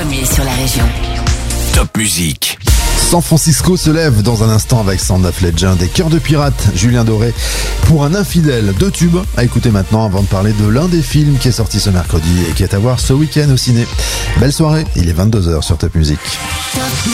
premier sur la région. Top Musique. San Francisco se lève dans un instant avec Sound of Legend et Cœur de pirate, Julien Doré pour un infidèle. 2 tubes à écouter maintenant avant de parler de l'un des films qui est sorti ce mercredi et qui est à voir ce week-end au ciné. Belle soirée, il est 22h sur Top Musique.